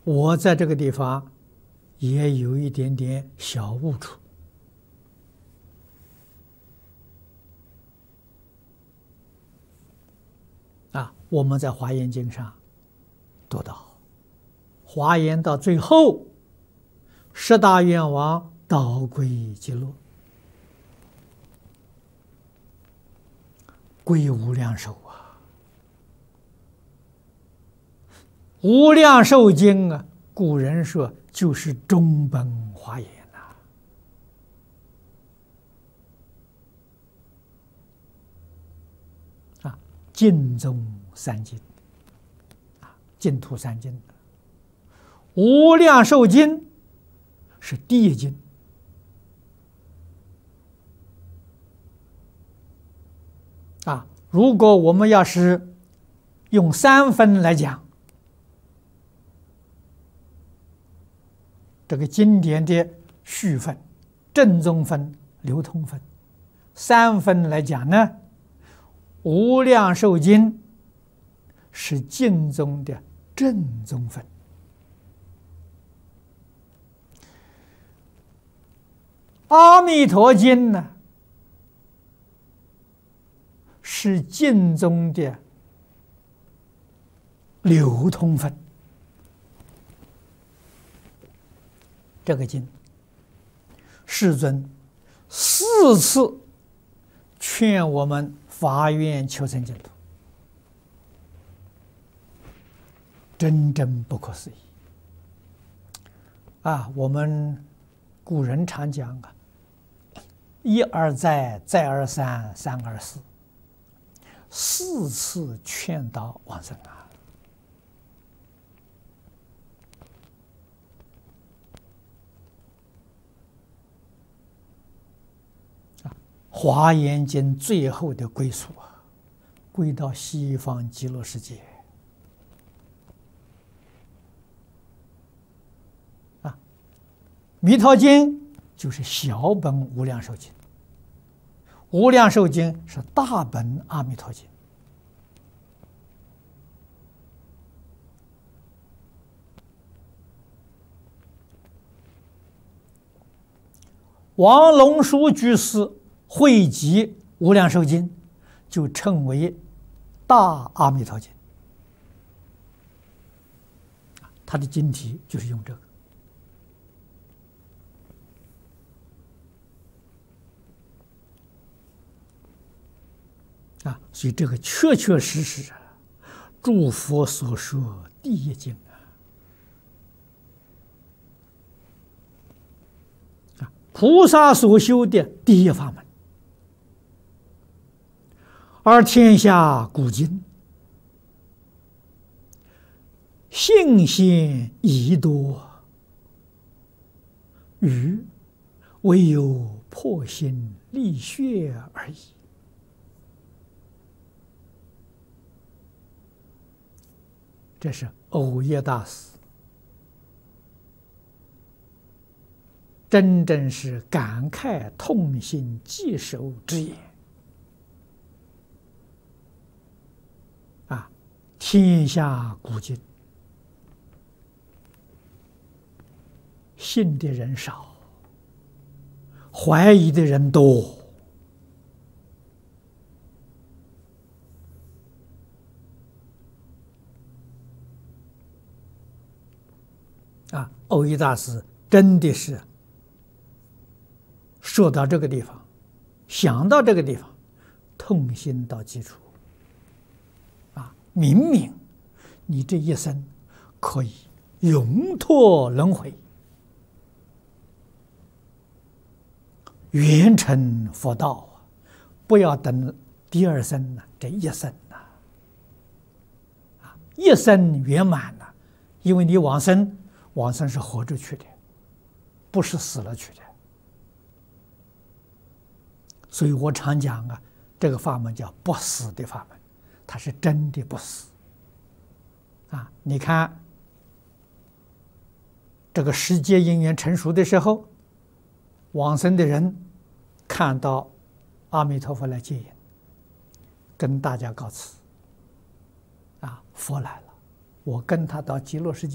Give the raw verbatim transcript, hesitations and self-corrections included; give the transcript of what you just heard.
我在这个地方也有一点点小误处。啊，我们在《华严经》上读到，华严到最后，十大愿王导归极乐，归无量寿啊！无量寿经啊，古人说就是中本华严呐。啊，净宗三经啊，净土三经。无量寿经是第一经。啊，如果我们要是用三分来讲，这个经典的序分、正宗分、流通分，三分来讲呢，无量寿经是净宗的正宗分，阿弥陀经呢是净宗的流通分。这个经，世尊四次劝我们发愿求生净土，真正不可思议啊！我们古人常讲啊，一而再，再而三，三而四，四次劝导往生啊！华严经最后的归宿啊，归到西方极乐世界啊。弥陀经就是小本无量寿经，无量寿经是大本阿弥陀经。王龙书居士汇集无量寿经，就称为大阿弥陀经。他的经题就是用这个。啊，所以这个确确实实啊，诸佛所说第一经啊。啊，菩萨所修的第一法门。而天下古今，信贤宜多，愚唯有破心立血而已。这是藕益大师真正是感慨痛心疾首之言。啊，天下古今，信的人少，怀疑的人多。啊，藕益大师真的是说到这个地方，想到这个地方，痛心到极处。啊，明明你这一生可以永脱轮回，圆成佛道啊！不要等第二生了，这一生呐，啊，一生圆满了，因为你往生，往生是活着去的，不是死了去的。所以我常讲啊，这个法门叫不死的法门，它是真的不死。啊，你看这个世界因缘成熟的时候，往生的人看到阿弥陀佛来接引，跟大家告辞。啊，佛来了，我跟他到极乐世界。